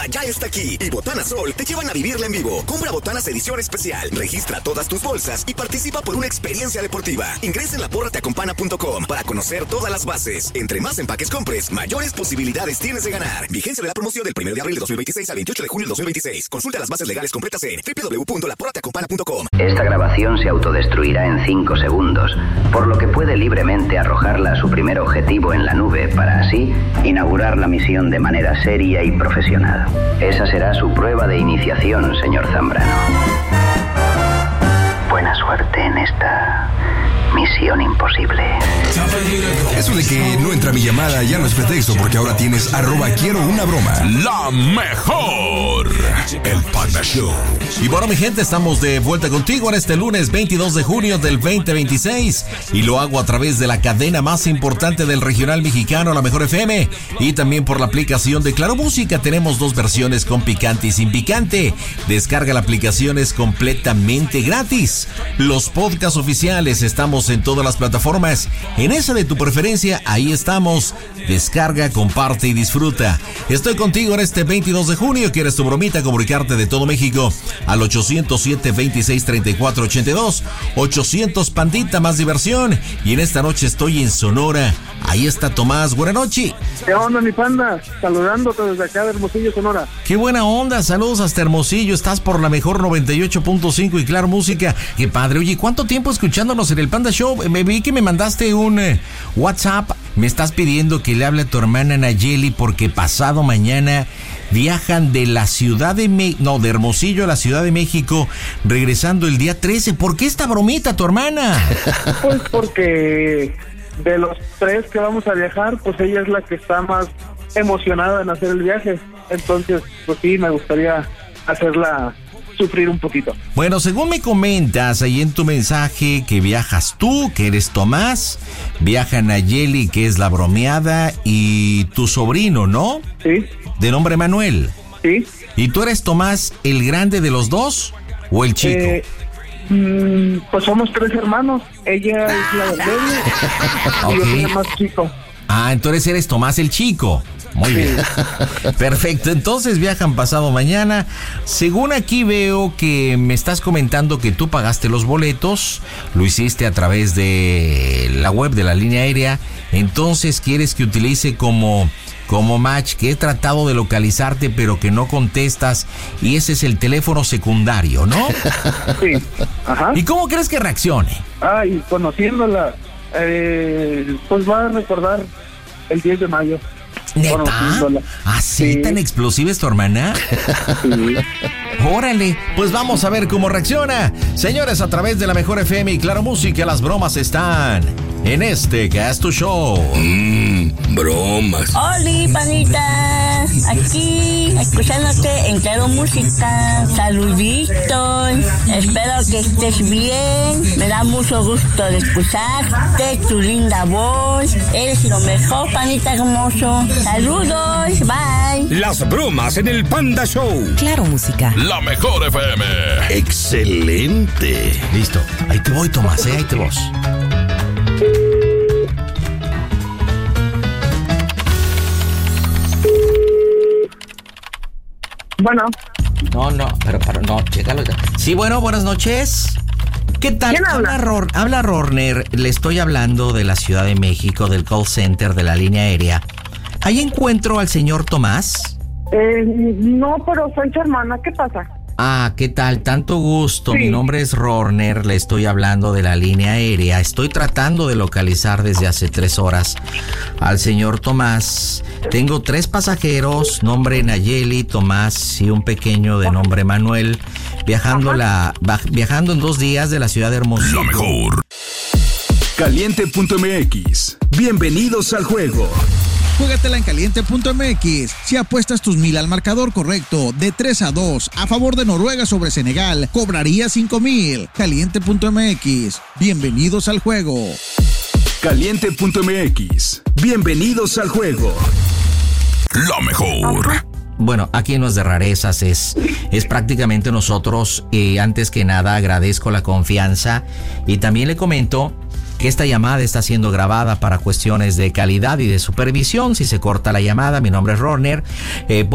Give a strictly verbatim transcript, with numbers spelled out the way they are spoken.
ya está aquí y Botana Sol te llevan a vivirla en vivo. Compra botanas edición especial, registra todas tus bolsas y participa por una experiencia deportiva. Ingresa en la porra te acompaña punto com para conocer todas las bases. Entre más empaques compres, mayores posibilidades tienes de ganar. Vigencia de la promoción del primero de abril de dos mil veintiséis al veintiocho de junio de dos mil veintiséis. Consulta las bases legales completas en doble u doble u doble u punto la porra te acompaña punto com. Esta grabación se autodestruirá en cinco segundos, por lo que puede libremente arrojarla a su primer objetivo en la nube para así inaugurar la misión de manera seria y profesional. Esa será su prueba de iniciación, señor Zambrano. Buena suerte en esta misión imposible. Eso de que no entra mi llamada ya no es pretexto, porque ahora tienes arroba quiero una broma. La mejor. El Panda Show. Y bueno, mi gente, estamos de vuelta contigo en este lunes veintidós de junio del veinte veintiséis. Y lo hago a través de la cadena más importante del regional mexicano, La Mejor F M. Y también por la aplicación de Claro Música. Tenemos dos versiones, con picante y sin picante. Descarga la aplicación, es completamente gratis. Los podcasts oficiales, estamos en todas las plataformas. En esa de tu preferencia, ahí estamos. Descarga, comparte y disfruta. Estoy contigo en este veintidós de junio. ¿Quieres tu bromita? Comunicarte de todo México al ochocientos siete, veintiséis, treinta y cuatro, ochenta y dos. ochocientos Pandita, más diversión. Y en esta noche estoy en Sonora. Ahí está Tomás. Buenas noches. ¿Qué onda, mi panda? Saludándote desde acá de Hermosillo, Sonora. Qué buena onda. Saludos hasta Hermosillo. Estás por La Mejor noventa y ocho punto cinco y Claro Música. Qué padre. Oye, ¿cuánto tiempo escuchándonos en el Panda Show? Me vi que me mandaste un eh, WhatsApp. Me estás pidiendo que le hable a tu hermana Nayeli porque pasado mañana viajan de la Ciudad de México, no, de Hermosillo a la Ciudad de México, regresando el día trece. ¿Por qué esta bromita, tu hermana? Pues porque de los tres que vamos a viajar, pues ella es la que está más emocionada en hacer el viaje. Entonces, pues sí, me gustaría hacerla sufrir un poquito. Bueno, según me comentas ahí en tu mensaje, que viajas tú, que eres Tomás, viaja Nayeli, que es la bromeada, y tu sobrino, ¿no? Sí. De nombre Manuel. Sí. ¿Y tú eres Tomás el grande de los dos o el chico? Eh, mm, pues somos tres hermanos. Ella es la del medio y yo soy el más chico. Ah, entonces eres Tomás el chico. Muy bien. Perfecto. Entonces viajan pasado mañana. Según aquí veo que me estás comentando que tú pagaste los boletos, lo hiciste a través de la web de la línea aérea. Entonces quieres que utilice como, como match, que he tratado de localizarte pero que no contestas, y ese es el teléfono secundario, ¿no? Sí. Ajá. ¿Y cómo crees que reaccione? Ay, conociéndola, eh, pues va a recordar el diez de mayo. ¿Neta? ¿Así sí. Tan explosiva es tu hermana? Sí. Órale, pues vamos a ver cómo reacciona. Señores, a través de La Mejor F M y Claro Música, las bromas están en este Gasto Show. Mmm, bromas. Oli, panita, aquí, escuchándote en Claro Música. Saluditos, espero que estés bien. Me da mucho gusto de escucharte, tu linda voz. Eres lo mejor, panita hermoso. Saludos, bye. Las bromas en el Panda Show. Claro Música. La Mejor F M. Excelente. Listo, ahí te voy, Tomás, ¿eh? Ahí te voy. Bueno. No, no, pero, pero no, chécalo. Sí, bueno, buenas noches. ¿Qué tal? ¿Quién habla? Habla, Ror, habla Rorner. Le estoy hablando de la Ciudad de México, del call center de la línea aérea. ¿Ahí encuentro al señor Tomás? Eh, no, pero soy su hermana. ¿Qué pasa? Ah, ¿qué tal? Tanto gusto. Sí. Mi nombre es Rorner. Le estoy hablando de la línea aérea. Estoy tratando de localizar desde hace tres horas al señor Tomás. Tengo tres pasajeros, nombre Nayeli, Tomás y un pequeño de nombre Manuel, viajando la viajando en dos días de la ciudad de Hermosillo. Lo mejor. Caliente punto m x. Bienvenidos al juego. Juégatela en caliente punto m x. Si apuestas tus mil al marcador correcto de tres a dos a favor de Noruega sobre Senegal, cobraría cinco mil. caliente punto m x. Bienvenidos al juego. Caliente punto m x. Bienvenidos al juego. Lo mejor. Bueno, aquí no es de rarezas, es, es prácticamente nosotros. Y antes que nada agradezco la confianza y también le comento que esta llamada está siendo grabada para cuestiones de calidad y de supervisión. Si se corta la llamada, mi nombre es Rorner. Eh,